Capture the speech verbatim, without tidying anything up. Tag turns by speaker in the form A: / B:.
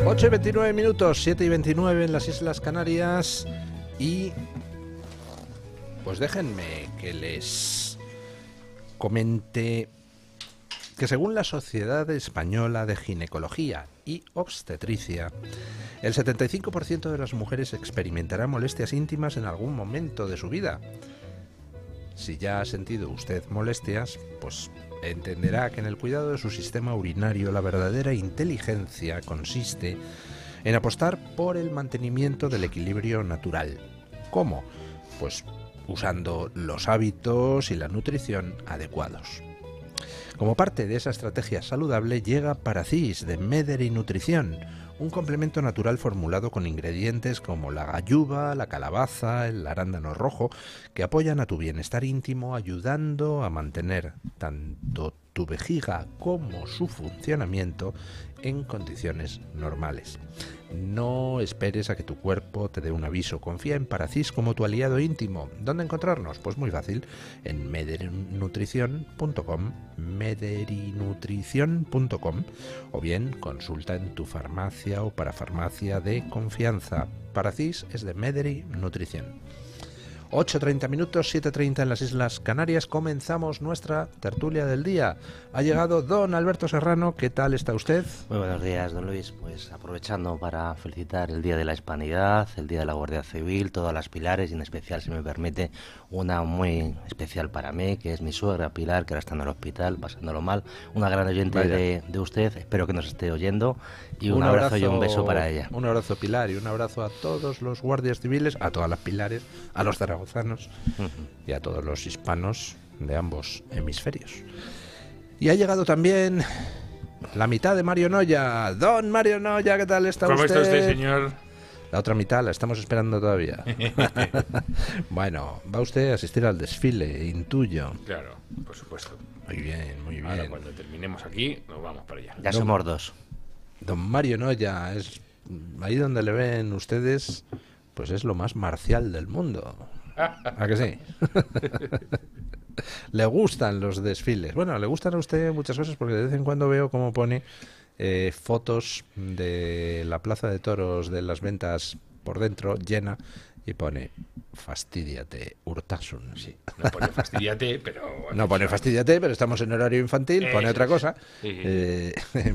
A: ocho y veintinueve minutos, siete y veintinueve en las Islas Canarias. Y pues déjenme que les comente que según la Sociedad Española de Ginecología y Obstetricia, el setenta y cinco por ciento de las mujeres experimentará molestias íntimas en algún momento de su vida. Si ya ha sentido usted molestias, pues entenderá que en el cuidado de su sistema urinario la verdadera inteligencia consiste en apostar por el mantenimiento del equilibrio natural. ¿Cómo? Pues usando los hábitos y la nutrición adecuados. Como parte de esa estrategia saludable llega Paracis de Mederi Nutrición, un complemento natural formulado con ingredientes como la galluva, la calabaza, el arándano rojo, que apoyan a tu bienestar íntimo, ayudando a mantener tanto tu vejiga como su funcionamiento en condiciones normales. No esperes a que tu cuerpo te dé un aviso. Confía en Paracis como tu aliado íntimo. ¿Dónde encontrarnos? Pues muy fácil, en mederinutrición punto com, mederinutrición punto com, o bien consulta en tu farmacia o parafarmacia de confianza. Paracis es de Mederi Nutrición. ocho y treinta minutos, siete y treinta en las Islas Canarias. Comenzamos nuestra tertulia del día. Ha llegado don Alberto Serrano. ¿Qué tal está usted?
B: Muy buenos días, don Luis. Pues aprovechando para felicitar el Día de la Hispanidad, el Día de la Guardia Civil, todas las Pilares, y en especial, si me permite, una muy especial para mí, que es mi suegra Pilar, que ahora está en el hospital, pasándolo mal. Una gran oyente de, de usted, espero que nos esté oyendo, y un, un abrazo, abrazo y un beso para ella.
A: Un abrazo, Pilar, y un abrazo a todos los guardias civiles, a todas las Pilares, a los zaragozanos uh-huh. y a todos los hispanos de ambos hemisferios. Y ha llegado también la mitad de Mario Noya. Don Mario Noya, ¿qué tal está
C: usted?
A: ¿Cómo
C: está usted, señor?
A: La otra mitad la estamos esperando todavía. Bueno, va usted a asistir al desfile, intuyo.
C: Claro, por supuesto.
A: Muy bien, muy bien.
C: Ahora cuando terminemos aquí, nos vamos para allá.
B: Ya don, somos dos.
A: Don Mario Noya, es ahí donde le ven ustedes, pues es lo más marcial del mundo. ¿A que sí? Le gustan los desfiles. Bueno, le gustan a usted muchas cosas porque de vez en cuando veo cómo pone eh, fotos de la plaza de toros de las ventas por dentro llena y pone fastidiate, Urtasun.
C: Sí, no pone fastidiate, pero...
A: No pone fastidiate, pero estamos en horario infantil, pone otra cosa. Sí, sí. Eh,